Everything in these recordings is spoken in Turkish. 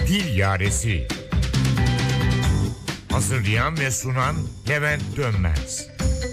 Dil Yaresi. Hazırlayan ve sunan Levent Dönmez.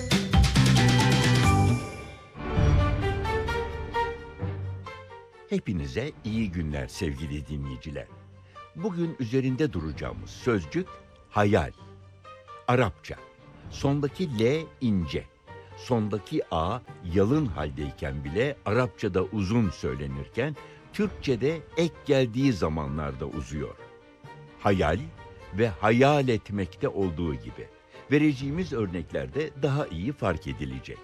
Hepinize iyi günler sevgili dinleyiciler. Bugün üzerinde duracağımız sözcük hayal. Arapça. Sondaki L ince. Sondaki A yalın haldeyken bile Arapçada uzun söylenirken Türkçede ek geldiği zamanlarda uzuyor. Hayal ve hayal etmekte olduğu gibi. Vereceğimiz örneklerde daha iyi fark edilecek.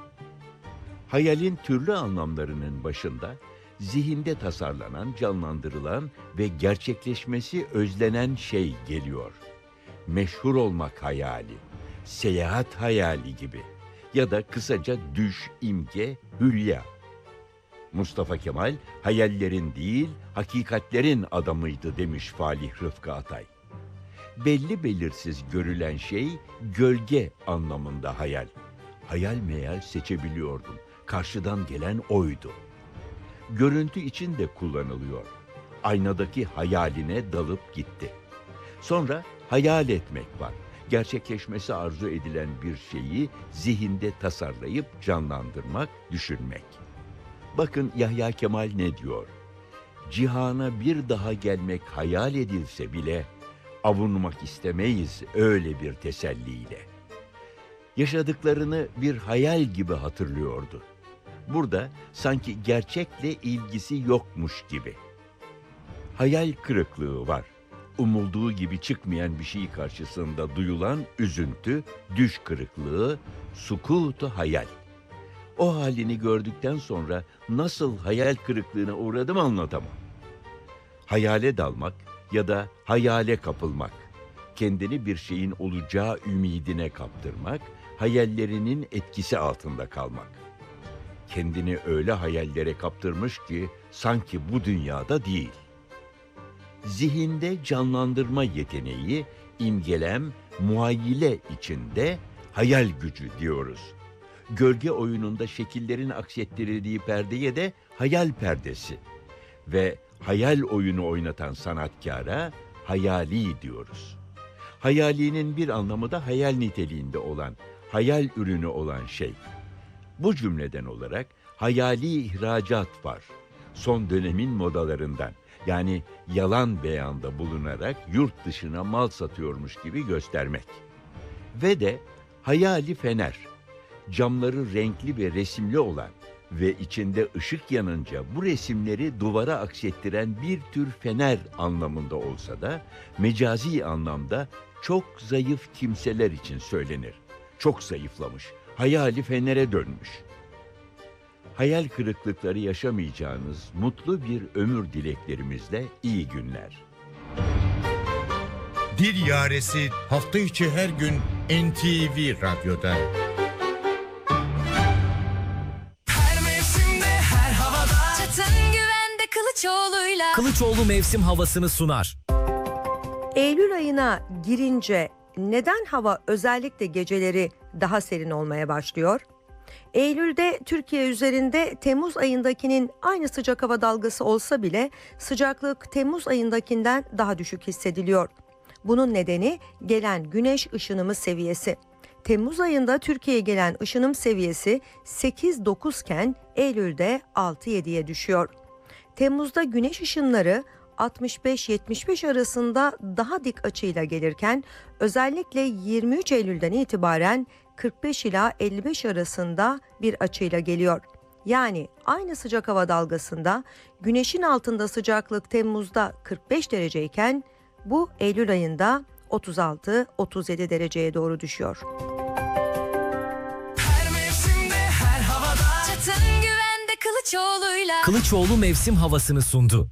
Hayalin türlü anlamlarının başında zihinde tasarlanan, canlandırılan ve gerçekleşmesi özlenen şey geliyor. Meşhur olmak hayali, seyahat hayali gibi ya da kısaca düş, imge, hülya. Mustafa Kemal hayallerin değil, hakikatlerin adamıydı demiş Falih Rıfkı Atay. Belli belirsiz görülen şey gölge anlamında hayal. Hayal meyal seçebiliyordum. Karşıdan gelen oydu. Görüntü için de kullanılıyor. Aynadaki hayaline dalıp gitti. Sonra hayal etmek var. Gerçekleşmesi arzu edilen bir şeyi zihinde tasarlayıp canlandırmak, düşünmek. Bakın Yahya Kemal ne diyor? Cihana bir daha gelmek hayal edilse bile avunmak istemeyiz öyle bir teselliyle. Yaşadıklarını bir hayal gibi hatırlıyordu. Burada sanki gerçekle ilgisi yokmuş gibi. Hayal kırıklığı var. Umulduğu gibi çıkmayan bir şey karşısında duyulan üzüntü, düş kırıklığı, sukût-u hayal. O halini gördükten sonra nasıl hayal kırıklığına uğradım anlatamam. Hayale dalmak ya da hayale kapılmak, kendini bir şeyin olacağı ümidine kaptırmak, hayallerinin etkisi altında kalmak. Kendini öyle hayallere kaptırmış ki sanki bu dünyada değil. Zihinde canlandırma yeteneği, imgelem, muayyile içinde hayal gücü diyoruz. Gölge oyununda şekillerin aksettirildiği perdeye de hayal perdesi ve hayal oyunu oynatan sanatkara hayali diyoruz. Hayalinin bir anlamı da hayal niteliğinde olan, hayal ürünü olan şey. Bu cümleden olarak hayali ihracat var. Son dönemin modalarından. Yani yalan beyanda bulunarak yurt dışına mal satıyormuş gibi göstermek. Ve de hayali fener. Camları renkli ve resimli olan ve içinde ışık yanınca bu resimleri duvara aksettiren bir tür fener anlamında olsa da mecazi anlamda çok zayıf kimseler için söylenir. Çok zayıflamış, hayali fenere dönmüş. Hayal kırıklıkları yaşamayacağınız mutlu bir ömür dileklerimizle iyi günler. Dil Yaresi hafta içi her gün NTV Radyo'da. Her mevsimde, her havada. Çatın güvende Kılıçoğlu'yla. Kılıçoğlu mevsim havasını sunar. Eylül ayına girince neden hava özellikle geceleri daha serin olmaya başlıyor? Eylül'de Türkiye üzerinde Temmuz ayındakinin aynı sıcak hava dalgası olsa bile sıcaklık Temmuz ayındakinden daha düşük hissediliyor. Bunun nedeni gelen güneş ışınımı seviyesi. Temmuz ayında Türkiye'ye gelen ışınım seviyesi 8-9 iken Eylül'de 6-7'ye düşüyor. Temmuz'da güneş ışınları 65-75 arasında daha dik açıyla gelirken özellikle 23 Eylül'den itibaren 45 ila 55 arasında bir açıyla geliyor. Yani aynı sıcak hava dalgasında güneşin altında sıcaklık Temmuz'da 45 dereceyken bu Eylül ayında 36-37 dereceye doğru düşüyor. Her mevsimde, her havada. Çatın güvende Kılıçoğlu'yla. Kılıçoğlu mevsim havasını sundu.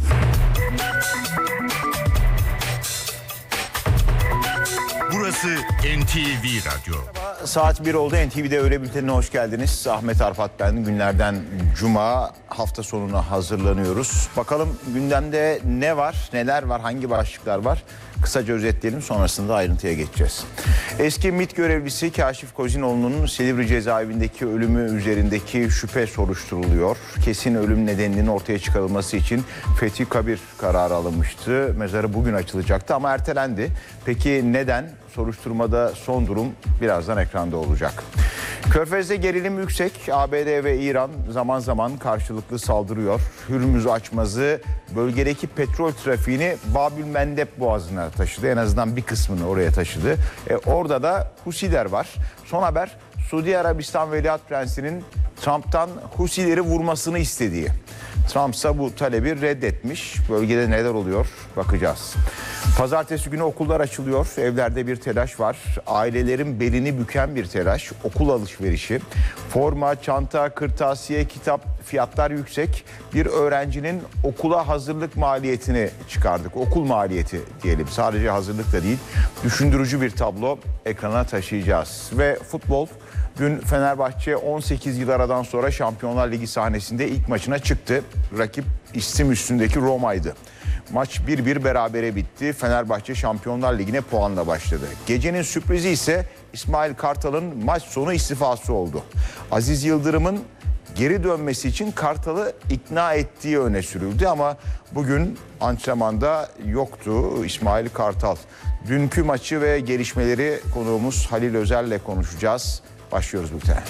Burası NTV Radyo. Saat 1 oldu. NTV'de öğle bültenine hoş geldiniz. Ahmet Arfat ben. Günlerden Cuma. hafta sonuna hazırlanıyoruz. Bakalım gündemde ne var, neler var, hangi başlıklar var? Kısaca özetleyelim, sonrasında ayrıntıya geçeceğiz. Eski MİT görevlisi Kaşif Kozinoğlu'nun Silivri cezaevindeki ölümü üzerindeki şüphe soruşturuluyor. Kesin ölüm nedeninin ortaya çıkarılması için Fethi Kabir kararı alınmıştı. Mezarı bugün açılacaktı ama ertelendi. Peki neden? Soruşturmada son durum birazdan ekranda olacak. Körfez'de gerilim yüksek. ABD ve İran zaman zaman karşılıklı saldırıyor. Hürmüz açmazı bölgedeki petrol trafiğini Babül Mendeb Boğazı'na taşıdı. En azından bir kısmını oraya taşıdı. Orada da Husiler var. Son haber, Suudi Arabistan Veliaht Prensi'nin Trump'tan Husileri vurmasını istediği. Trump ise bu talebi reddetmiş. Bölgede neler oluyor bakacağız. Pazartesi günü okullar açılıyor. Evlerde bir telaş var. Ailelerin belini büken bir telaş. Okul alışverişi. Forma, çanta, kırtasiye, kitap fiyatlar yüksek. Bir öğrencinin okula hazırlık maliyetini çıkardık. Okul maliyeti diyelim. Sadece hazırlık da değil. Düşündürücü bir tablo ekrana taşıyacağız. Ve futbol. Dün Fenerbahçe 18 yıl aradan sonra Şampiyonlar Ligi sahnesinde ilk maçına çıktı. Rakip isim üstündeki Roma'ydı. Maç 1-1 berabere bitti. Fenerbahçe Şampiyonlar Ligi'ne puanla başladı. Gecenin sürprizi ise İsmail Kartal'ın maç sonu istifası oldu. Aziz Yıldırım'ın geri dönmesi için Kartal'ı ikna ettiği öne sürüldü ama bugün antrenmanda yoktu İsmail Kartal. Dünkü maçı ve gelişmeleri konuğumuz Halil Özer'le konuşacağız. Başlıyoruz bültene.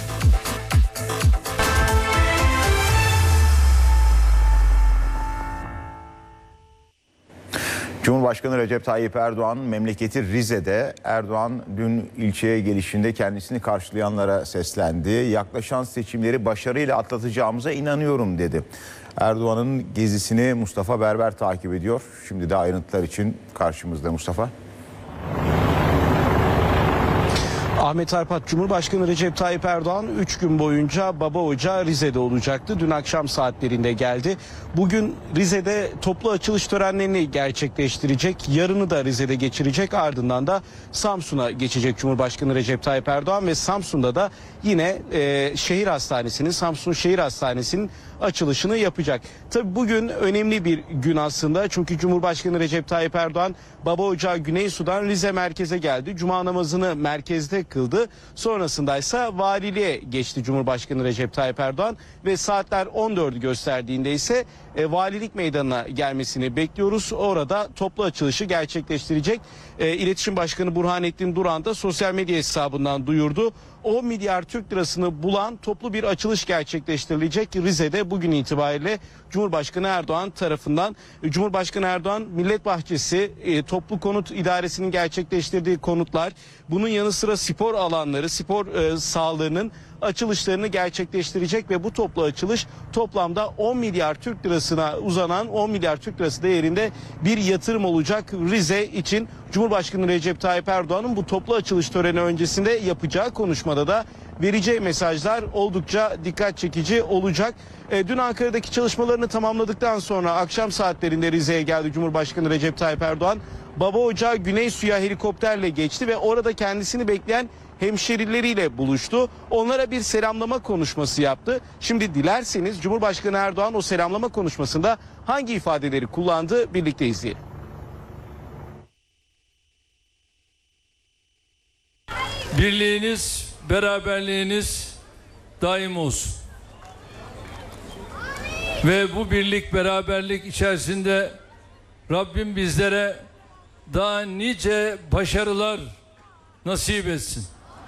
Cumhurbaşkanı Recep Tayyip Erdoğan memleketi Rize'de. Erdoğan dün ilçeye gelişinde kendisini karşılayanlara seslendi. Yaklaşan seçimleri başarıyla atlatacağımıza inanıyorum dedi. Erdoğan'ın gezisini Mustafa Berber takip ediyor. Şimdi de ayrıntılar için karşımızda Mustafa. Ahmet Arpat, Cumhurbaşkanı Recep Tayyip Erdoğan 3 gün boyunca Babaoca Rize'de olacaktı. Dün akşam saatlerinde geldi. Bugün Rize'de toplu açılış törenlerini gerçekleştirecek. Yarını da Rize'de geçirecek. Ardından da Samsun'a geçecek Cumhurbaşkanı Recep Tayyip Erdoğan ve Samsun'da da yine Samsun Şehir Hastanesi'nin açılışını yapacak. Tabii bugün önemli bir gün aslında. Çünkü Cumhurbaşkanı Recep Tayyip Erdoğan Babaoca Güneysu'dan Rize merkeze geldi. Cuma namazını merkezde kıldı. Sonrasında ise valiliğe geçti Cumhurbaşkanı Recep Tayyip Erdoğan ve saatler 14'ü gösterdiğinde ise valilik meydanına gelmesini bekliyoruz. Orada toplu açılışı gerçekleştirecek. İletişim Başkanı Burhanettin Duran da sosyal medya hesabından duyurdu. 10 milyar Türk lirasını bulan toplu bir açılış gerçekleştirilecek Rize'de bugün itibariyle Cumhurbaşkanı Erdoğan tarafından. Cumhurbaşkanı Erdoğan Millet Bahçesi, Toplu Konut İdaresi'nin gerçekleştirdiği konutlar, bunun yanı sıra spor alanları, spor sahalarının açılışlarını gerçekleştirecek ve bu toplu açılış toplamda 10 milyar Türk lirasına uzanan 10 milyar Türk lirası değerinde bir yatırım olacak Rize için. Cumhurbaşkanı Recep Tayyip Erdoğan'ın bu toplu açılış töreni öncesinde yapacağı konuşmada da vereceği mesajlar oldukça dikkat çekici olacak. Dün Ankara'daki çalışmalarını tamamladıktan sonra akşam saatlerinde Rize'ye geldi Cumhurbaşkanı Recep Tayyip Erdoğan. Babaoca Güneysu'ya helikopterle geçti ve orada kendisini bekleyen hemşerileriyle buluştu. Onlara bir selamlama konuşması yaptı. Şimdi dilerseniz Cumhurbaşkanı Erdoğan o selamlama konuşmasında hangi ifadeleri kullandı birlikte izleyelim. Birliğiniz, beraberliğiniz daim olsun. Ve bu birlik, beraberlik içerisinde Rabbim bizlere daha nice başarılar nasip etsin.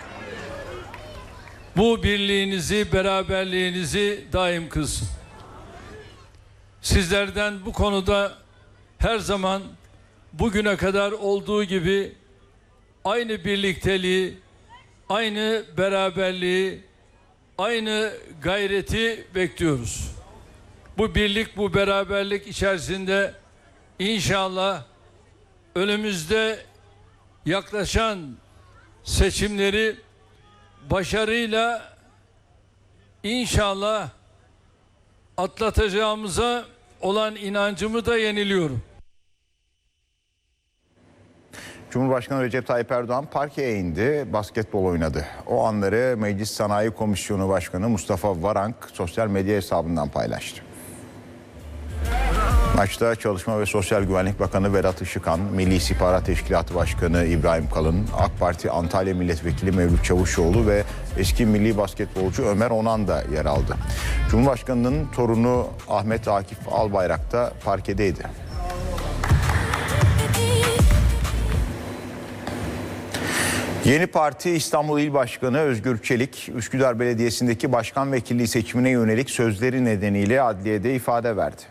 Bu birliğinizi, beraberliğinizi daim kılsın. Sizlerden bu konuda her zaman bugüne kadar olduğu gibi aynı birlikteliği, aynı beraberliği, aynı gayreti bekliyoruz. Bu birlik, bu beraberlik içerisinde inşallah önümüzde yaklaşan seçimleri başarıyla inşallah atlatacağımıza olan inancımı da yeniliyorum. Cumhurbaşkanı Recep Tayyip Erdoğan parkeye indi, basketbol oynadı. O anları Meclis Sanayi Komisyonu Başkanı Mustafa Varank sosyal medya hesabından paylaştı. Maçta Çalışma ve Sosyal Güvenlik Bakanı Vedat Işıkhan, Milli İstihbarat Teşkilatı Başkanı İbrahim Kalın, AK Parti Antalya Milletvekili Mevlüt Çavuşoğlu ve eski milli basketbolcu Ömer Onan da yer aldı. Cumhurbaşkanının torunu Ahmet Akif Albayrak da parkedeydi. Yeni Parti İstanbul İl Başkanı Özgür Çelik, Üsküdar Belediyesi'ndeki başkan vekilliği seçimine yönelik sözleri nedeniyle adliyede ifade verdi.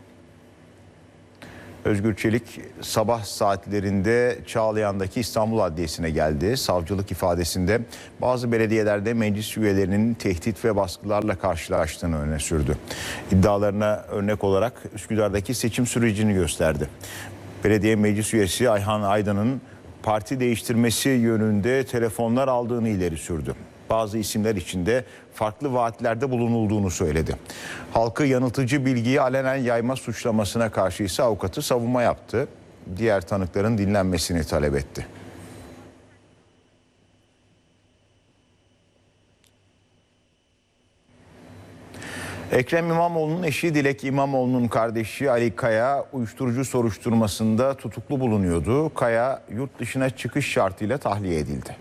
Özgür Çelik sabah saatlerinde Çağlayan'daki İstanbul Adliyesi'ne geldi. Savcılık ifadesinde bazı belediyelerde meclis üyelerinin tehdit ve baskılarla karşılaştığını öne sürdü. İddialarına örnek olarak Üsküdar'daki seçim sürecini gösterdi. Belediye meclis üyesi Ayhan Aydan'ın parti değiştirmesi yönünde telefonlar aldığını ileri sürdü. Bazı isimler içinde farklı vaatlerde bulunulduğunu söyledi. Halkı yanıltıcı bilgiyi alenen yayma suçlamasına karşı ise avukatı savunma yaptı. Diğer tanıkların dinlenmesini talep etti. Ekrem İmamoğlu'nun eşi Dilek İmamoğlu'nun kardeşi Ali Kaya uyuşturucu soruşturmasında tutuklu bulunuyordu. Kaya yurt dışına çıkış şartıyla tahliye edildi.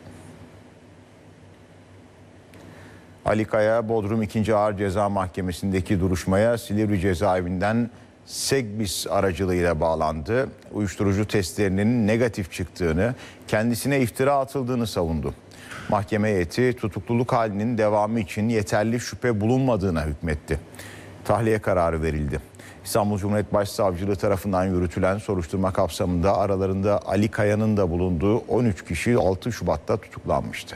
Ali Kaya, Bodrum 2. Ağır Ceza Mahkemesi'ndeki duruşmaya Silivri Cezaevinden Segbis aracılığıyla bağlandı. Uyuşturucu testlerinin negatif çıktığını, kendisine iftira atıldığını savundu. Mahkeme heyeti tutukluluk halinin devamı için yeterli şüphe bulunmadığına hükmetti. Tahliye kararı verildi. İstanbul Cumhuriyet Başsavcılığı tarafından yürütülen soruşturma kapsamında aralarında Ali Kaya'nın da bulunduğu 13 kişi 6 Şubat'ta tutuklanmıştı.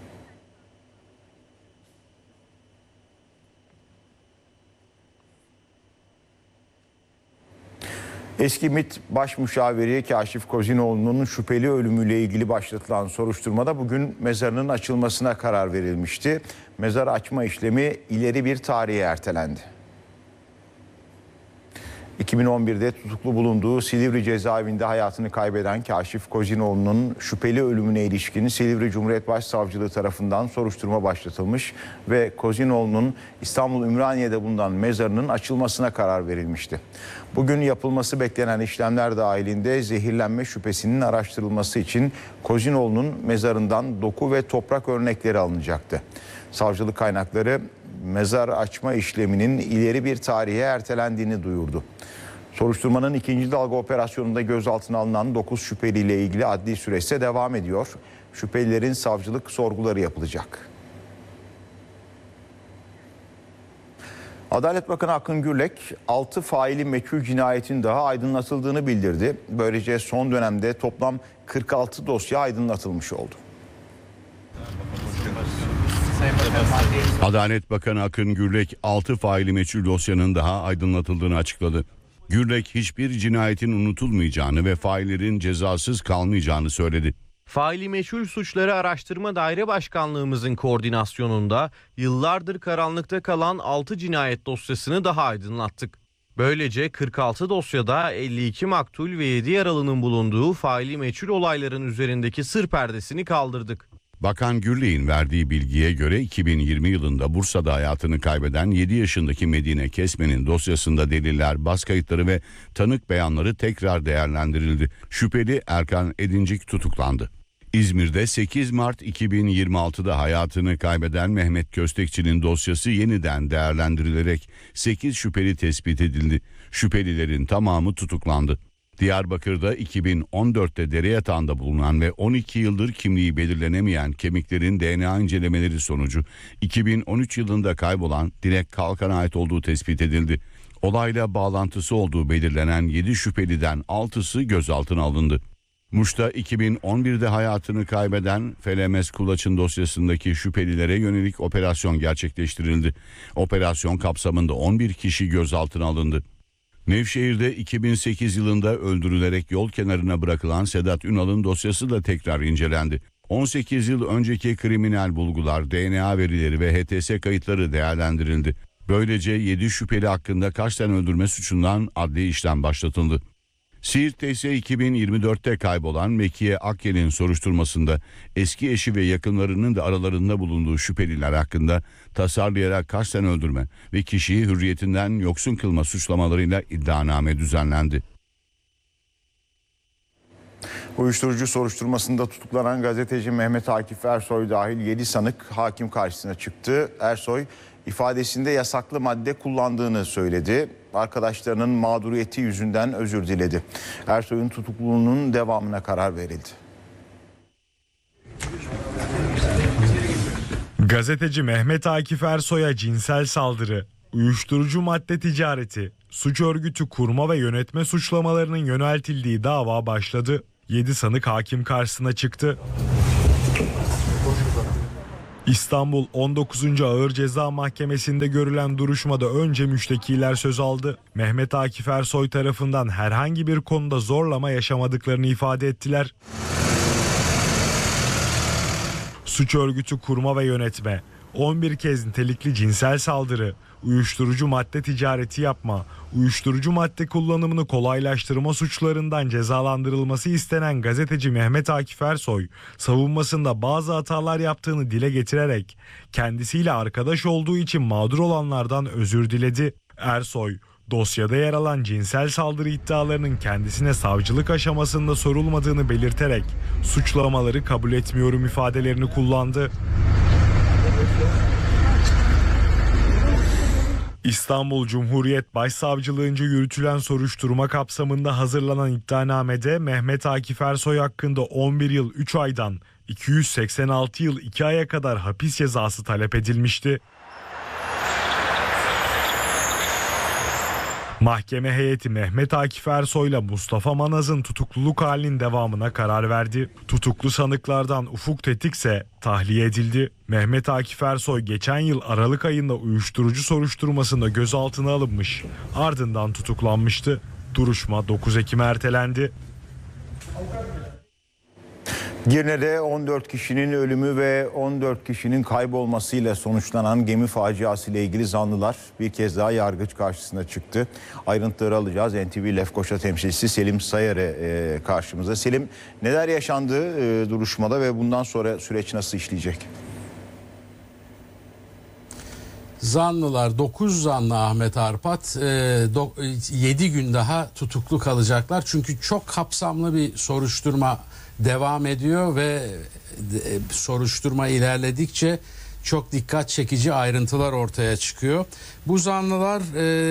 Eski MİT Başmüşaviri Kaşif Kozinoğlu'nun şüpheli ölümüyle ilgili başlatılan soruşturmada bugün mezarının açılmasına karar verilmişti. Mezar açma işlemi ileri bir tarihe ertelendi. 2011'de tutuklu bulunduğu Silivri cezaevinde hayatını kaybeden Kaşif Kozinoğlu'nun şüpheli ölümüne ilişkin Silivri Cumhuriyet Başsavcılığı tarafından soruşturma başlatılmış ve Kozinoğlu'nun İstanbul Ümraniye'de bulunan mezarının açılmasına karar verilmişti. Bugün yapılması beklenen işlemler dahilinde zehirlenme şüphesinin araştırılması için Kozinoğlu'nun mezarından doku ve toprak örnekleri alınacaktı. Savcılık kaynakları mezar açma işleminin ileri bir tarihe ertelendiğini duyurdu. Soruşturmanın ikinci dalga operasyonunda gözaltına alınan 9 şüpheliyle ilgili adli süreç ise devam ediyor. Şüphelilerin savcılık sorguları yapılacak. Adalet Bakanı Akın Gürlek 6 faili meçhul cinayetin daha aydınlatıldığını bildirdi. Böylece son dönemde toplam 46 dosya aydınlatılmış oldu. Adalet Bakanı Akın Gürlek 6 faili meçhul dosyanın daha aydınlatıldığını açıkladı. Gürlek hiçbir cinayetin unutulmayacağını ve faillerin cezasız kalmayacağını söyledi. Faili meçhul suçları araştırma daire başkanlığımızın koordinasyonunda yıllardır karanlıkta kalan 6 cinayet dosyasını daha aydınlattık. Böylece 46 dosyada 52 maktul ve 7 yaralının bulunduğu faili meçhul olayların üzerindeki sır perdesini kaldırdık. Bakan Gürlek'in verdiği bilgiye göre 2020 yılında Bursa'da hayatını kaybeden 7 yaşındaki Medine Kesmen'in dosyasında deliller, bas kayıtları ve tanık beyanları tekrar değerlendirildi. Şüpheli Erkan Edincik tutuklandı. İzmir'de 8 Mart 2026'da hayatını kaybeden Mehmet Köstekçi'nin dosyası yeniden değerlendirilerek 8 şüpheli tespit edildi. Şüphelilerin tamamı tutuklandı. Diyarbakır'da 2014'te dere yatağında bulunan ve 12 yıldır kimliği belirlenemeyen kemiklerin DNA incelemeleri sonucu 2013 yılında kaybolan Dilek Kalkan'a ait olduğu tespit edildi. Olayla bağlantısı olduğu belirlenen 7 şüpheliden 6'sı gözaltına alındı. Muş'ta 2011'de hayatını kaybeden Felemes Kulaç'ın dosyasındaki şüphelilere yönelik operasyon gerçekleştirildi. Operasyon kapsamında 11 kişi gözaltına alındı. Nevşehir'de 2008 yılında öldürülerek yol kenarına bırakılan Sedat Ünal'ın dosyası da tekrar incelendi. 18 yıl önceki kriminal bulgular, DNA verileri ve HTS kayıtları değerlendirildi. Böylece 7 şüpheli hakkında kasten öldürme suçundan adli işlem başlatıldı. Siirt'te ise 2024'te kaybolan Mekiye Akyel'in soruşturmasında eski eşi ve yakınlarının da aralarında bulunduğu şüpheliler hakkında tasarlayarak kasten öldürme ve kişiyi hürriyetinden yoksun kılma suçlamalarıyla iddianame düzenlendi. Uyuşturucu soruşturmasında tutuklanan gazeteci Mehmet Akif Ersoy dahil 7 sanık hakim karşısına çıktı. Ersoy ifadesinde yasaklı madde kullandığını söyledi. Arkadaşlarının mağduriyeti yüzünden özür diledi. Ersoy'un tutukluluğunun devamına karar verildi. Gazeteci Mehmet Akif Ersoy'a cinsel saldırı, uyuşturucu madde ticareti, suç örgütü kurma ve yönetme suçlamalarının yöneltildiği dava başladı. 7 sanık hakim karşısına çıktı. İstanbul 19. Ağır Ceza Mahkemesi'nde görülen duruşmada önce müştekiler söz aldı. Mehmet Akif Ersoy tarafından herhangi bir konuda zorlama yaşamadıklarını ifade ettiler. Suç örgütü kurma ve yönetme, 11 kez nitelikli cinsel saldırı, uyuşturucu madde ticareti yapma, uyuşturucu madde kullanımını kolaylaştırma suçlarından cezalandırılması istenen gazeteci Mehmet Akif Ersoy, savunmasında bazı hatalar yaptığını dile getirerek kendisiyle arkadaş olduğu için mağdur olanlardan özür diledi. Ersoy, dosyada yer alan cinsel saldırı iddialarının kendisine savcılık aşamasında sorulmadığını belirterek suçlamaları kabul etmiyorum ifadelerini kullandı. İstanbul Cumhuriyet Başsavcılığınca yürütülen soruşturma kapsamında hazırlanan iddianamede Mehmet Akif Ersoy hakkında 11 yıl 3 aydan 286 yıl 2 aya kadar hapis cezası talep edilmişti. Mahkeme heyeti Mehmet Akif Ersoy'la Mustafa Manaz'ın tutukluluk halinin devamına karar verdi. Tutuklu sanıklardan Ufuk Tetik ise tahliye edildi. Mehmet Akif Ersoy geçen yıl Aralık ayında uyuşturucu soruşturmasında gözaltına alınmış, ardından tutuklanmıştı. Duruşma 9 Ekim'e ertelendi. Girne'de 14 kişinin ölümü ve 14 kişinin kaybolmasıyla sonuçlanan gemi faciası ile ilgili zanlılar bir kez daha yargıç karşısına çıktı. Ayrıntıları alacağız. NTV Lefkoşa temsilcisi Selim Sayar'e karşımıza. Selim, neler yaşandı duruşmada ve bundan sonra süreç nasıl işleyecek? Zanlılar 9 zanlı Ahmet Arpat 7 gün daha tutuklu kalacaklar. Çünkü çok kapsamlı bir soruşturma devam ediyor ve soruşturma ilerledikçe çok dikkat çekici ayrıntılar ortaya çıkıyor. Bu zanlılar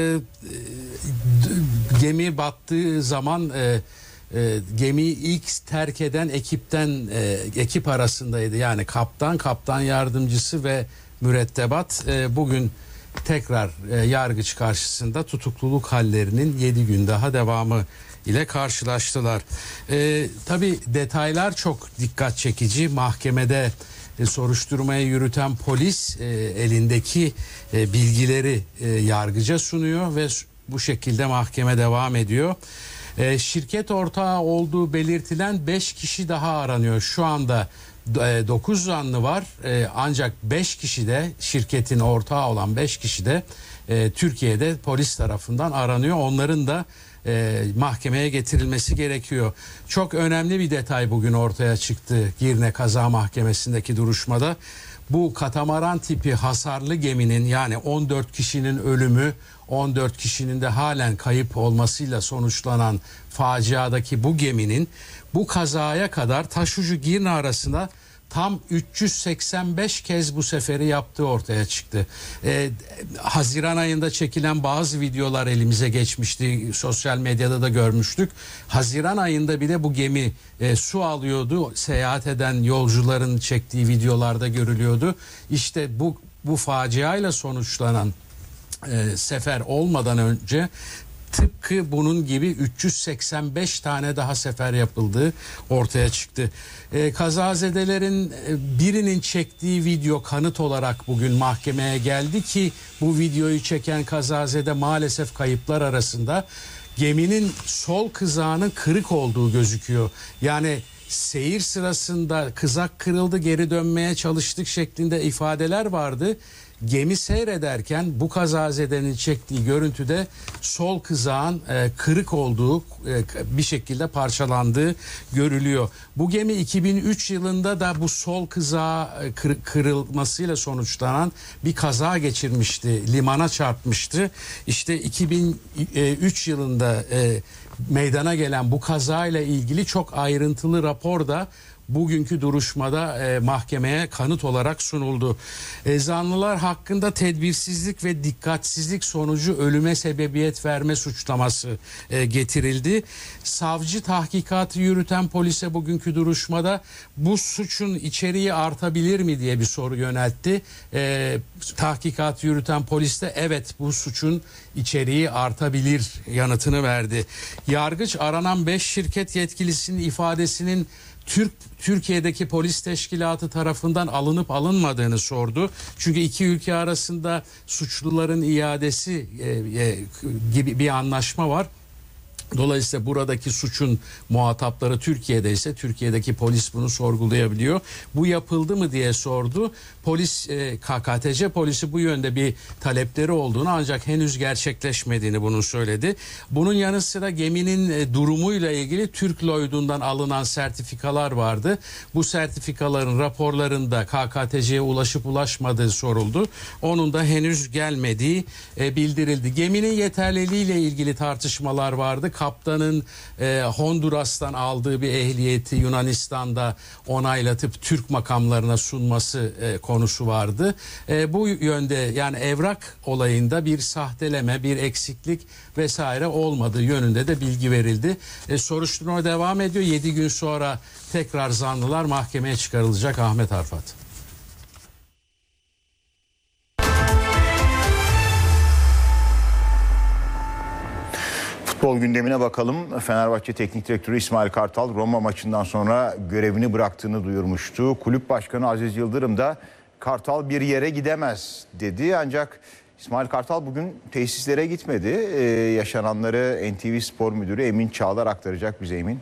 gemi battığı zaman gemiyi ilk terk eden ekip arasındaydı. Yani kaptan yardımcısı ve mürettebat bugün tekrar yargıç karşısında tutukluluk hallerinin 7 gün daha devamı ile karşılaştılar. Tabii detaylar çok dikkat çekici. Mahkemede soruşturmayı yürüten polis elindeki bilgileri yargıca sunuyor ve bu şekilde mahkeme devam ediyor. Şirket ortağı olduğu belirtilen 5 kişi daha aranıyor. Şu anda 9 zanlı var ancak 5 kişi de şirketin ortağı olan 5 kişi de Türkiye'de polis tarafından aranıyor. Onların da mahkemeye getirilmesi gerekiyor. Çok önemli bir detay bugün ortaya çıktı Girne Kaza Mahkemesi'ndeki duruşmada. Bu katamaran tipi hasarlı geminin, yani 14 kişinin ölümü, 14 kişinin de halen kayıp olmasıyla sonuçlanan faciadaki bu geminin bu kazaya kadar Taşucu Girne arasında tam 385 kez bu seferi yaptığı ortaya çıktı. Haziran ayında çekilen bazı videolar elimize geçmişti. Sosyal medyada da görmüştük. Haziran ayında bile bu gemi su alıyordu. Seyahat eden yolcuların çektiği videolarda görülüyordu. İşte bu faciayla sonuçlanan sefer olmadan önce tıpkı bunun gibi 385 tane daha sefer yapıldığı ortaya çıktı. Kazazedelerin birinin çektiği video kanıt olarak bugün mahkemeye geldi ki bu videoyu çeken kazazede maalesef kayıplar arasında geminin sol kızağının kırık olduğu gözüküyor. Yani seyir sırasında kızak kırıldı, geri dönmeye çalıştık şeklinde ifadeler vardı. gemi seyrederken bu kazazedenin çektiği görüntüde sol kızağın kırık olduğu, bir şekilde parçalandığı görülüyor. Bu gemi 2003 yılında da bu sol kızağı kırılmasıyla sonuçlanan bir kaza geçirmişti. Limana çarpmıştı. İşte 2003 yılında meydana gelen bu kazayla ilgili çok ayrıntılı rapor da bugünkü duruşmada mahkemeye kanıt olarak sunuldu. Zanlılar hakkında tedbirsizlik ve dikkatsizlik sonucu ölüme sebebiyet verme suçlaması getirildi. Savcı tahkikatı yürüten polise bugünkü duruşmada bu suçun içeriği artabilir mi diye bir soru yöneltti. Tahkikat yürüten polis de evet bu suçun içeriği artabilir yanıtını verdi. Yargıç aranan 5 şirket yetkilisinin ifadesinin Türkiye'deki polis teşkilatı tarafından alınıp alınmadığını sordu. Çünkü iki ülke arasında suçluların iadesi gibi bir anlaşma var. Dolayısıyla buradaki suçun muhatapları Türkiye'de ise Türkiye'deki polis bunu sorgulayabiliyor. Bu yapıldı mı diye sordu. Polis, KKTC polisi bu yönde bir talepleri olduğunu ancak henüz gerçekleşmediğini bunu söyledi. Bunun yanı sıra geminin durumuyla ilgili Türk Lloyd'undan alınan sertifikalar vardı. Bu sertifikaların raporlarında KKTC'ye ulaşıp ulaşmadığı soruldu. Onun da henüz gelmediği bildirildi. Geminin yeterliliğiyle ilgili tartışmalar vardı. Kaptanın Honduras'tan aldığı bir ehliyeti Yunanistan'da onaylatıp Türk makamlarına sunması konusu vardı. Bu yönde yani evrak olayında bir sahteleme, bir eksiklik vesaire olmadığı yönünde de bilgi verildi. Soruşturma devam ediyor. 7 gün sonra tekrar zanlılar mahkemeye çıkarılacak. Ahmet Arfat. Futbol gündemine bakalım. Fenerbahçe Teknik Direktörü İsmail Kartal Roma maçından sonra görevini bıraktığını duyurmuştu. Kulüp Başkanı Aziz Yıldırım da Kartal bir yere gidemez dedi. Ancak İsmail Kartal bugün tesislere gitmedi. Yaşananları NTV Spor Müdürü Emin Çağlar aktaracak bize Emin.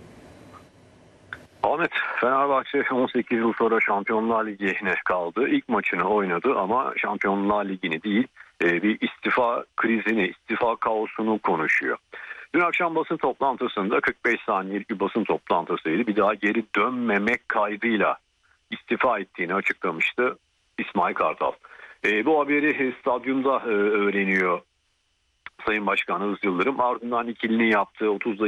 Ahmet, Fenerbahçe 18 yıl sonra Şampiyonlar Ligi'ne kaldı. İlk maçını oynadı ama Şampiyonlar Ligi'ni değil bir istifa krizini, istifa kaosunu konuşuyor. Dün akşam basın toplantısında 45 saniyelik bir basın toplantısıydı. Bir daha geri dönmemek kaydıyla istifa ettiğini açıklamıştı İsmail Kartal. Bu haberi stadyumda öğreniyor Sayın Başkan Aziz Yıldırım. Ardından ikilinin yaptığı 30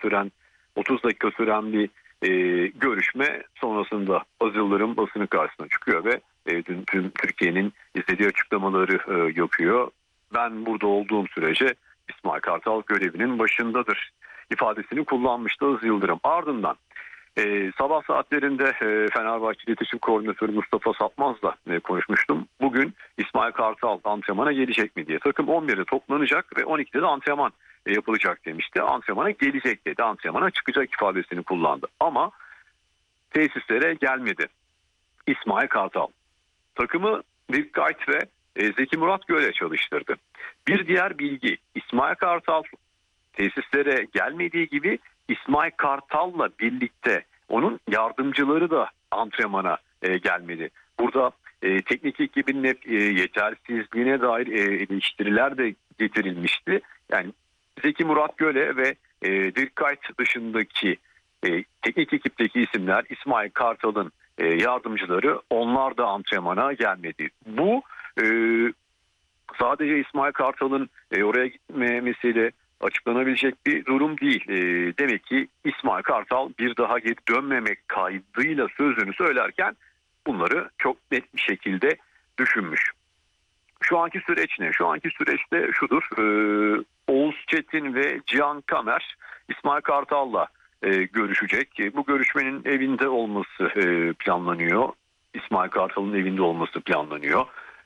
dakika süren bir görüşme sonrasında Aziz Yıldırım basının karşısına çıkıyor ve tüm Türkiye'nin izlediği açıklamaları yapıyor. Ben burada olduğum sürece İsmail Kartal görevinin başındadır ifadesini kullanmıştı Aziz Yıldırım. Ardından sabah saatlerinde Fenerbahçe İletişim Koordinatörü Mustafa Sapmaz'la konuşmuştum. Bugün İsmail Kartal antrenmana gelecek mi diye. Takım 11'de toplanacak ve 12'de de antrenman yapılacak demişti. Antrenmana gelecek dedi. Antrenmana çıkacak ifadesini kullandı. Ama tesislere gelmedi İsmail Kartal. Takımı Dirk Kuyt ve Zeki Murat Göle çalıştırdı. Bir diğer bilgi, İsmail Kartal tesislere gelmediği gibi İsmail Kartal'la birlikte onun yardımcıları da antrenmana gelmedi. Burada teknik ekibinin yetersizliğine dair eleştiriler de getirilmişti. Yani Zeki Murat Göle ve Dirk Kuyt dışındaki teknik ekipteki isimler İsmail Kartal'ın yardımcıları, onlar da antrenmana gelmedi. Bu sadece İsmail Kartal'ın oraya gitmemesiyle açıklanabilecek bir durum değil. Demek ki İsmail Kartal bir daha geri dönmemek kaydıyla sözünü söylerken bunları çok net bir şekilde düşünmüş. Şu anki süreç ne? Şu anki süreçte şudur. Oğuz Çetin ve Cihan Kamer İsmail Kartal'la görüşecek. Bu görüşmenin evinde olması planlanıyor. İsmail Kartal'ın evinde olması planlanıyor.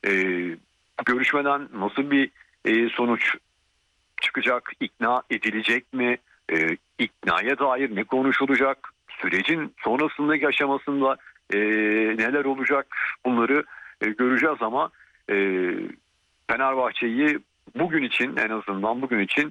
Görüşmeden nasıl bir sonuç çıkacak? İkna edilecek mi? İknaya dair ne konuşulacak? Sürecin sonrasındaki aşamasında neler olacak? Bunları göreceğiz ama Fenerbahçe'yi bugün için, en azından bugün için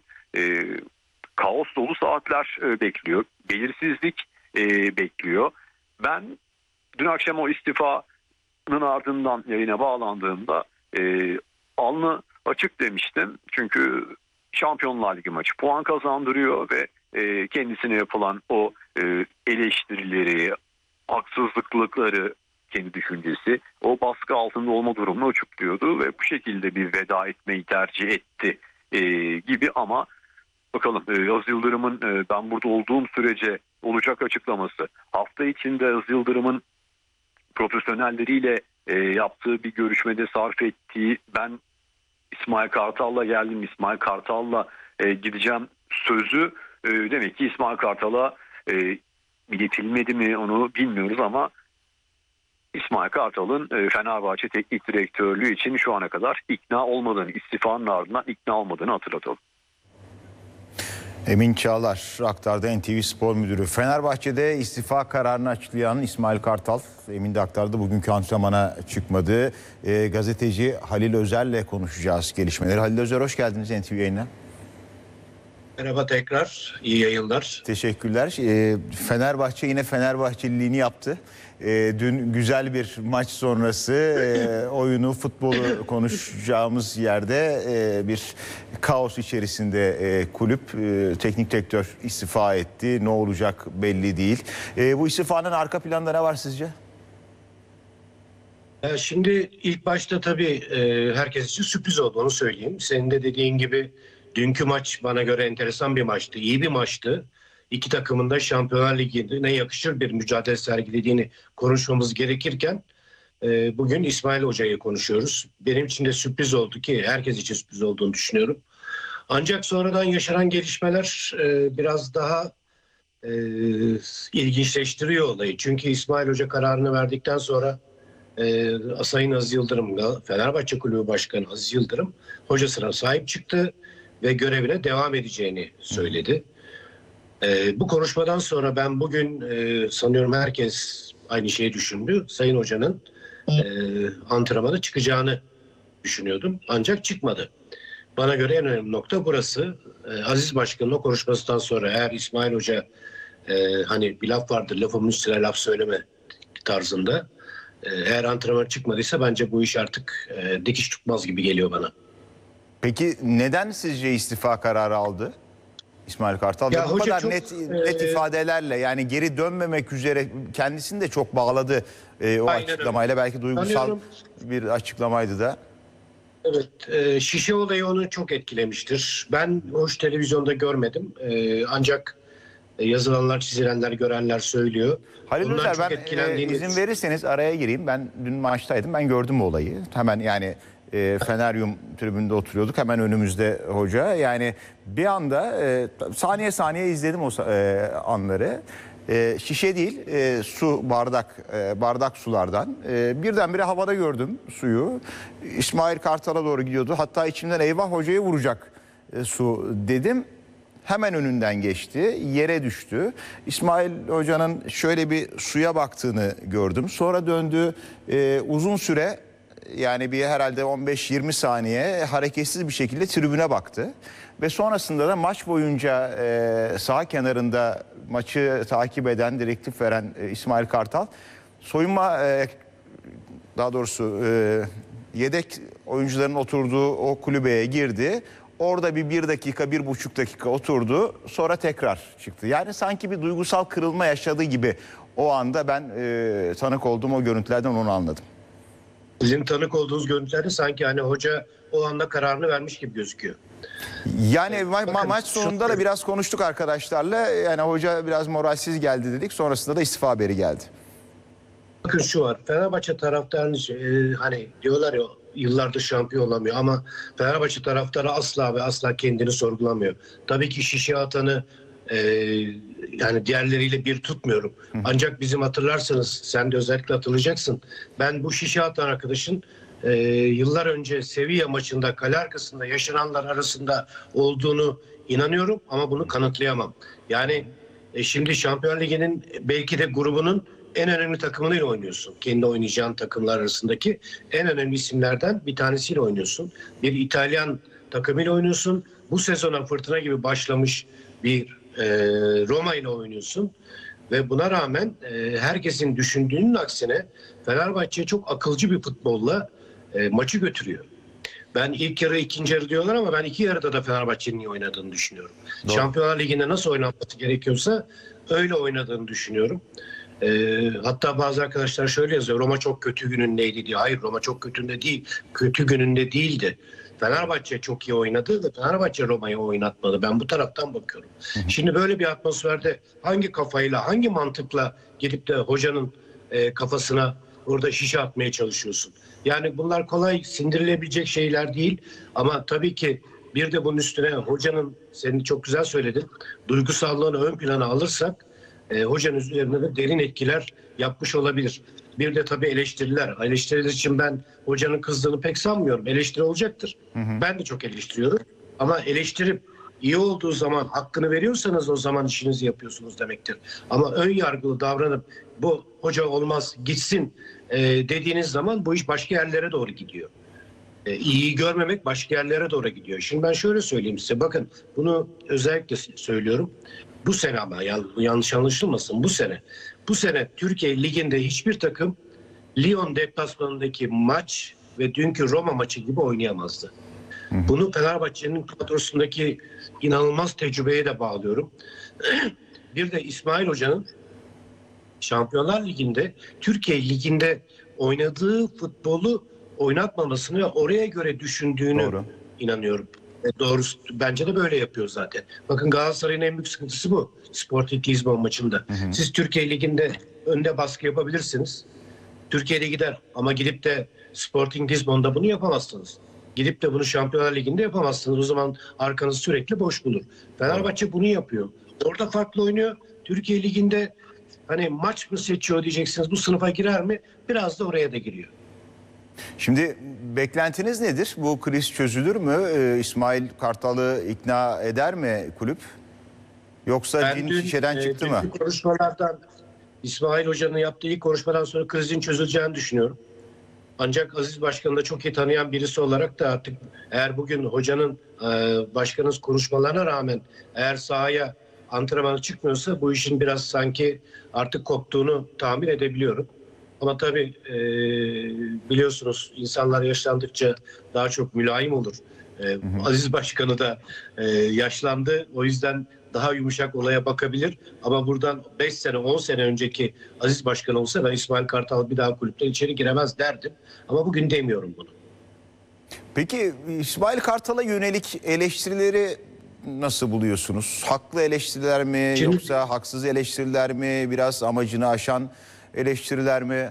kaos dolu saatler bekliyor. Belirsizlik bekliyor. Ben dün akşam o istifanın ardından yayına bağlandığımda alnı açık demiştim. Çünkü Şampiyonlar Ligi maçı puan kazandırıyor ve kendisine yapılan o eleştirileri, haksızlıkları, kendi düşüncesi, o baskı altında olma durumunu açıklıyordu ve bu şekilde bir veda etmeyi tercih etti gibi. Ama bakalım Aziz Yıldırım'ın ben burada olduğum sürece olacak açıklaması, hafta içinde Aziz Yıldırım'ın profesyonelleriyle yaptığı bir görüşmede sarf ettiği, ben İsmail Kartal'la geldim, İsmail Kartal'la gideceğim sözü demek ki İsmail Kartal'a iletilmedi mi onu bilmiyoruz ama İsmail Kartal'ın Fenerbahçe Teknik Direktörlüğü için şu ana kadar ikna olmadığını, istifanın ardından ikna olmadığını hatırlatalım. Emin Çağlar aktardı, NTV Spor Müdürü. Fenerbahçe'de istifa kararını açıklayan İsmail Kartal, Emin de aktardı, bugünkü antrenmana çıkmadı. Gazeteci Halil Özer'le konuşacağız gelişmeleri. Halil Özer, hoş geldiniz NTV yayınına. Merhaba tekrar, iyi yayınlar. Teşekkürler. Fenerbahçe yine Fenerbahçeliliğini yaptı. Dün güzel bir maç sonrası oyunu, futbolu konuşacağımız yerde bir kaos içerisinde kulüp. Teknik direktör istifa etti. Ne olacak belli değil. Bu istifanın arka planda ne var sizce? Şimdi ilk başta tabii herkes için sürpriz oldu, onu söyleyeyim. Senin de dediğin gibi dünkü maç bana göre enteresan bir maçtı. İyi bir maçtı. İki takımın da Şampiyonlar Ligi'ne yakışır bir mücadele sergilediğini konuşmamız gerekirken bugün İsmail Hoca'yı konuşuyoruz. Benim için de sürpriz oldu, ki herkes için sürpriz olduğunu düşünüyorum. Ancak sonradan yaşanan gelişmeler biraz daha ilginçleştiriyor olayı. Çünkü İsmail Hoca kararını verdikten sonra Sayın Aziz Yıldırım'la Fenerbahçe Kulübü Başkanı Aziz Yıldırım hocasına sahip çıktı ve görevine devam edeceğini söyledi. Bu konuşmadan sonra ben bugün sanıyorum herkes aynı şeyi düşündü. Sayın Hoca'nın antrenmana çıkacağını düşünüyordum. Ancak çıkmadı. Bana göre en önemli nokta burası. Aziz Başkan'ın o konuşmasından sonra eğer İsmail Hoca hani bir laf vardır, lafımın üstüne laf söyleme tarzında, eğer antrenmana çıkmadıysa bence bu iş artık dikiş tutmaz gibi geliyor bana. Peki neden sizce istifa kararı aldı İsmail Kartal? Ya bu kadar çok, net ifadelerle, yani geri dönmemek üzere kendisini de çok bağladı o açıklamayla. Belki duygusal bir açıklamaydı da. Evet, şişe olayı onu çok etkilemiştir. Ben hoş televizyonda görmedim. Ancak yazılanlar, çizilenler, görenler söylüyor. Halil Özer, ben izin verirseniz araya gireyim. Ben dün maçtaydım. Ben gördüm bu olayı. Hemen yani Feneryum tribünde oturuyorduk. Hemen önümüzde hoca. Yani bir anda saniye saniye izledim o anları. Şişe değil, su, bardak sulardan. Birdenbire havada gördüm suyu. İsmail Kartal'a doğru gidiyordu. Hatta içimden eyvah hocayı vuracak su dedim. Hemen önünden geçti, yere düştü. İsmail Hoca'nın şöyle bir suya baktığını gördüm. Sonra döndü, uzun süre, yani bir herhalde 15-20 saniye hareketsiz bir şekilde tribüne baktı. Ve sonrasında da maç boyunca sağ maçı takip eden, direktif veren İsmail Kartal, soyunma, daha doğrusu yedek oyuncuların oturduğu o kulübeye girdi. Orada bir dakika, 1,5 dakika oturdu. Sonra tekrar çıktı. Yani sanki bir duygusal kırılma yaşadığı gibi o anda ben tanık olduğum o görüntülerden onu anladım. Sizin tanık olduğunuz görüntülerde sanki hani hoca o anda kararını vermiş gibi gözüküyor. Yani maç sonunda da biraz konuştuk arkadaşlarla. Yani hoca biraz moralsiz geldi dedik. Sonrasında da istifa haberi geldi. Bakın şu var. Fenerbahçe taraftarını hani diyorlar ya, yıllardır şampiyon olamıyor ama Fenerbahçe taraftarı asla ve asla kendini sorgulamıyor. Tabii ki şişe atanı yani diğerleriyle bir tutmuyorum. Ancak bizim, hatırlarsanız, sen de özellikle hatırlayacaksın. Ben bu şişe atan arkadaşın yıllar önce Sevilla maçında kale arkasında yaşananlar arasında olduğunu inanıyorum ama bunu kanıtlayamam. Yani şimdi Şampiyonlar Ligi'nin belki de grubunun en önemli takımıyla oynuyorsun. Kendi oynayacağın takımlar arasındaki en önemli isimlerden bir tanesiyle oynuyorsun. Bir İtalyan takımıyla oynuyorsun. Bu sezona fırtına gibi başlamış bir Roma ile oynuyorsun. Ve buna rağmen herkesin düşündüğünün aksine Fenerbahçe çok akılcı bir futbolla maçı götürüyor. Ben ilk yarı, ikinci yarı diyorlar ama ben iki yarıda da Fenerbahçe'nin iyi oynadığını düşünüyorum. Doğru. Şampiyonlar Ligi'nde nasıl oynanması gerekiyorsa öyle oynadığını düşünüyorum. Hatta bazı arkadaşlar şöyle yazıyor: Roma çok kötü günündeydi diye. Hayır, Roma çok kötü değil. Kötü gününde değildi. Fenerbahçe çok iyi oynadı ve Fenerbahçe Roma'yı oynatmadı. Ben bu taraftan bakıyorum. Şimdi böyle bir atmosferde hangi kafayla, hangi mantıkla gidip de hocanın kafasına orada şişe atmaya çalışıyorsun? Yani bunlar kolay sindirilebilecek şeyler değil. Ama tabii ki bir de bunun üstüne hocanın, senin çok güzel söyledin, duygusallığını ön plana alırsak hocanın üzerinde de derin etkiler yapmış olabilir. Bir de tabii eleştiriler. Eleştiriler için ben hocanın kızdığını pek sanmıyorum. Eleştiri olacaktır. Ben de çok eleştiriyorum. Ama eleştirip iyi olduğu zaman hakkını veriyorsanız o zaman işinizi yapıyorsunuz demektir. Ama ön yargılı davranıp bu hoca olmaz gitsin dediğiniz zaman bu iş başka yerlere doğru gidiyor. İyiyi görmemek başka yerlere doğru gidiyor. Şimdi ben şöyle söyleyeyim size. Bakın, bunu özellikle söylüyorum. Bu sene, ama yanlış anlaşılmasın, bu sene Türkiye Ligi'nde hiçbir takım Lyon deplasmanındaki maç ve dünkü Roma maçı gibi oynayamazdı. Bunu Fenerbahçe'nin kadrosundaki inanılmaz tecrübeye de bağlıyorum. Bir de İsmail Hoca'nın Şampiyonlar Ligi'nde, Türkiye Ligi'nde oynadığı futbolu oynatmamasını ve oraya göre düşündüğünü inanıyorum. Doğrusu bence de böyle yapıyor zaten. Bakın, Galatasaray'ın en büyük sıkıntısı bu. Sporting Lisbon maçında. Siz Türkiye Ligi'nde önde baskı yapabilirsiniz. Türkiye'de gider ama gidip de Sporting Lisbon'da bunu yapamazsınız. Gidip de bunu Şampiyonlar Ligi'nde yapamazsınız. O zaman arkanız sürekli boş bulur. Fenerbahçe bunu yapıyor. Orada farklı oynuyor. Türkiye Ligi'nde hani maç mı seçiyor diyeceksiniz. Bu sınıfa girer mi? Biraz da oraya da giriyor. Şimdi beklentiniz nedir? Bu kriz çözülür mü? İsmail Kartal'ı ikna eder mi kulüp? Yoksa cin şişeden çıktı mı? Konuşmalardan, İsmail Hoca'nın yaptığı ilk konuşmadan sonra krizin çözüleceğini düşünüyorum. Ancak Aziz Başkan'ı da çok iyi tanıyan birisi olarak da artık eğer bugün hocanın, başkanın konuşmalarına rağmen eğer sahaya, antrenmana çıkmıyorsa bu işin biraz sanki artık koptuğunu tahmin edebiliyorum. Ama tabii biliyorsunuz insanlar yaşlandıkça daha çok mülayim olur. Aziz Başkanı da yaşlandı. O yüzden daha yumuşak olaya bakabilir. Ama buradan 5 sene, 10 sene önceki Aziz Başkan olsa ben İsmail Kartal bir daha kulüpten içeri giremez derdim. Ama bugün demiyorum bunu. Peki İsmail Kartal'a yönelik eleştirileri nasıl buluyorsunuz? Haklı eleştiriler mi, yoksa haksız eleştiriler mi? Biraz amacını aşan eleştiriler mi?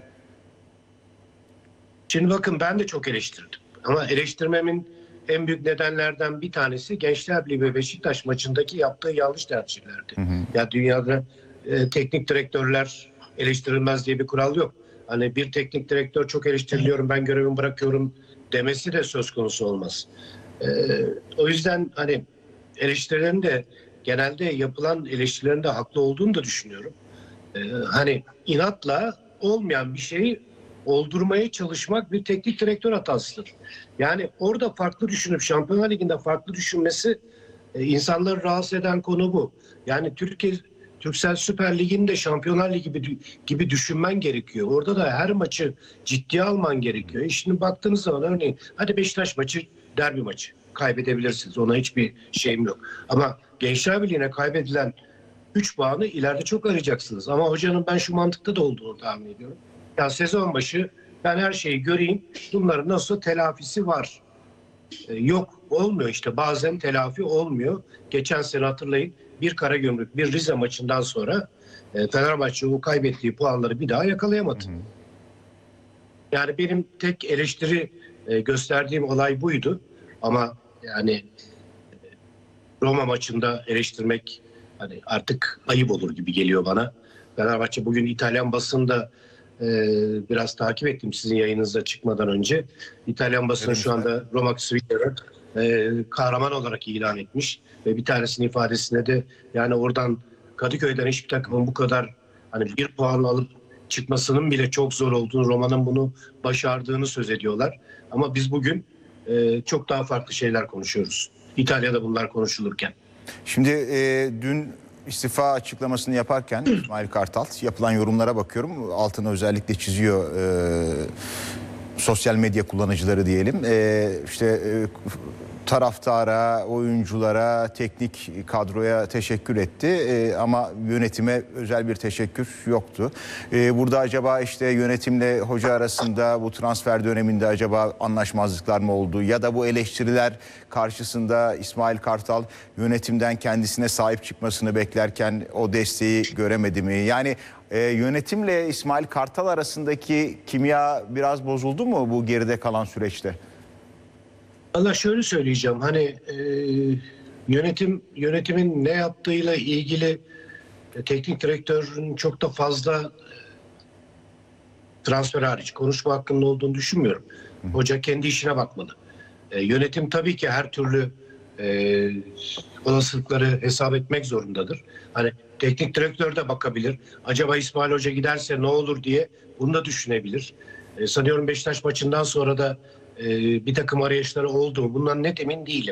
Şimdi bakın, ben de çok eleştirdim. Ama eleştirmemin en büyük nedenlerden bir tanesi Gençler Birliği ve Beşiktaş maçındaki yaptığı yanlış tercihlerdi. Ya dünyada teknik direktörler eleştirilmez diye bir kural yok. Hani bir teknik direktör çok eleştiriliyorum, ben görevimi bırakıyorum demesi de söz konusu olmaz. O yüzden hani eleştirilerin de, genelde yapılan eleştirilerin de haklı olduğunu da düşünüyorum. Hani inatla olmayan bir şeyi oldurmaya çalışmak bir teknik direktör hatasıdır. Yani orada farklı düşünüp Şampiyonlar Ligi'nde farklı düşünmesi insanları rahatsız eden konu bu. Yani Türksel Süper Ligi'nde Şampiyonlar Ligi gibi düşünmen gerekiyor. Orada da her maçı ciddiye alman gerekiyor. Şimdi baktığınız zaman örneğin hadi Beşiktaş maçı derbi maçı kaybedebilirsiniz. Ona hiçbir şeyim yok. Ama Gençler Birliği'ne kaybedilen 3 puanı ileride çok arayacaksınız. Ama hocanın ben şu mantıkta da olduğunu tahmin ediyorum. Ya sezon başı ben her şeyi göreyim. Bunların nasıl telafisi var? Yok, olmuyor işte. Bazen telafi olmuyor. Geçen sene hatırlayın, bir Karagümrük, bir Rize maçından sonra Fenerbahçe o kaybettiği puanları bir daha yakalayamadı. Yani benim tek eleştiri gösterdiğim olay buydu. Ama yani Roma maçında eleştirmek hani artık ayıp olur gibi geliyor bana. Fenerbahçe bugün İtalyan basında biraz takip ettim sizin yayınınızda çıkmadan önce. İtalyan basını şu anda Roma Svilya'yı kahraman olarak ilan etmiş ve bir tanesinin ifadesinde de yani oradan Kadıköy'den hiçbir takımın bu kadar hani bir puan alıp çıkmasının bile çok zor olduğunu, Roma'nın bunu başardığını söz ediyorlar. Ama biz bugün çok daha farklı şeyler konuşuyoruz. İtalya'da bunlar konuşulurken. Şimdi dün istifa açıklamasını yaparken İsmail Kartal, yapılan yorumlara bakıyorum. Altını özellikle çiziyor sosyal medya kullanıcıları diyelim. Taraftara, oyunculara, teknik kadroya teşekkür etti ama yönetime özel bir teşekkür yoktu. Burada acaba işte yönetimle hoca arasında bu transfer döneminde acaba anlaşmazlıklar mı oldu? Ya da bu eleştiriler karşısında İsmail Kartal yönetimden kendisine sahip çıkmasını beklerken o desteği göremedi mi? Yani yönetimle İsmail Kartal arasındaki kimya biraz bozuldu mu bu geride kalan süreçte? Valla şöyle söyleyeceğim, hani yönetimin ne yaptığıyla ilgili teknik direktörün çok da fazla transfer hariç konuşma hakkının olduğunu düşünmüyorum. Hoca kendi işine bakmalı. Yönetim tabii ki her türlü olasılıkları hesap etmek zorundadır. Hani teknik direktör de bakabilir. Acaba İsmail Hoca giderse ne olur diye bunu da düşünebilir. Sanıyorum Beşiktaş maçından sonra da bir takım arayışları oldu mu? Bundan net emin değilim.